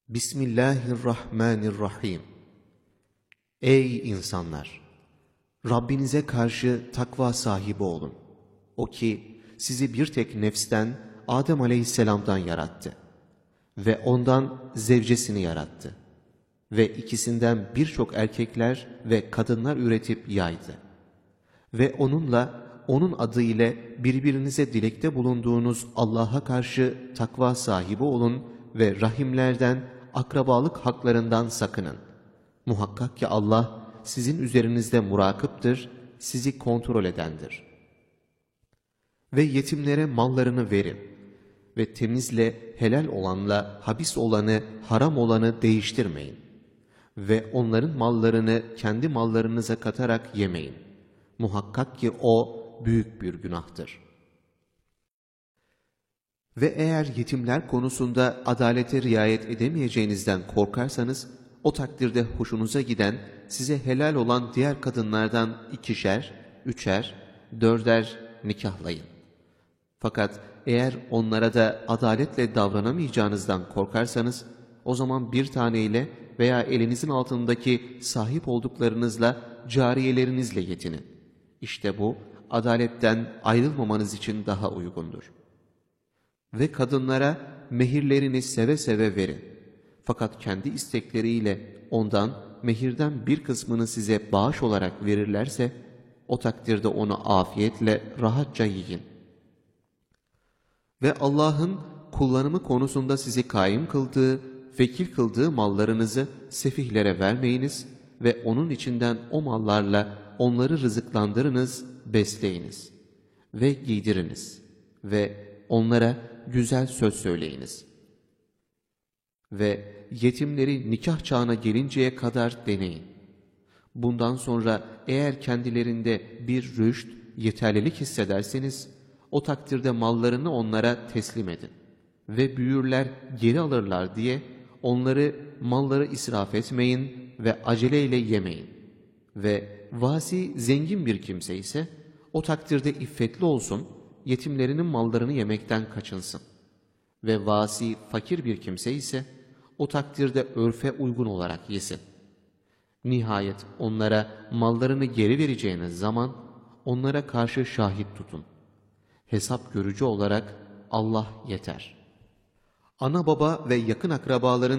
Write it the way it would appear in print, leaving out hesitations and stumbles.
Bismillahirrahmanirrahim. Ey insanlar! Rabbinize karşı takva sahibi olun. O ki sizi bir tek nefsten, Adem aleyhisselamdan yarattı. Ve ondan zevcesini yarattı. Ve ikisinden birçok erkekler ve kadınlar üretip yaydı. Ve onunla, onun adı ile birbirinize dilekte bulunduğunuz Allah'a karşı takva sahibi olun ve rahimlerden, akrabalık haklarından sakının. Muhakkak ki Allah sizin üzerinizde murakiptir, sizi kontrol edendir. Ve yetimlere mallarını verin ve temizle helal olanla habis olanı, haram olanı değiştirmeyin. Ve onların mallarını kendi mallarınıza katarak yemeyin. Muhakkak ki o büyük bir günahtır. Ve eğer yetimler konusunda adalete riayet edemeyeceğinizden korkarsanız, o takdirde hoşunuza giden, size helal olan diğer kadınlardan 2'şer, 3'er, 4'er nikahlayın. Fakat eğer onlara da adaletle davranamayacağınızdan korkarsanız, o zaman bir taneyle veya elinizin altındaki sahip olduklarınızla, cariyelerinizle yetinin. İşte bu, adaletten ayrılmamanız için daha uygundur. Ve kadınlara mehirlerini seve seve verin. Fakat kendi istekleriyle ondan, mehirden bir kısmını size bağış olarak verirlerse, o takdirde onu afiyetle, rahatça yiyin. Ve Allah'ın kullanımı konusunda sizi kaim kıldığı, vekil kıldığı mallarınızı sefihlere vermeyiniz ve onun içinden o mallarla onları rızıklandırınız, besleyiniz ve giydiriniz ve onlara güzel söz söyleyiniz. Ve yetimleri nikah çağına gelinceye kadar deneyin. Bundan sonra eğer kendilerinde bir rüşt, yeterlilik hissederseniz, o takdirde mallarını onlara teslim edin. Ve büyürler geri alırlar diye malları israf etmeyin ve aceleyle yemeyin. Ve vasi zengin bir kimse ise, o takdirde iffetli olsun, yetimlerinin mallarını yemekten kaçınsın. Ve vasi fakir bir kimse ise, o takdirde örfe uygun olarak yesin. Nihayet onlara mallarını geri vereceğiniz zaman, onlara karşı şahit tutun. Hesap görücü olarak Allah yeter. Ana baba ve yakın akrabaların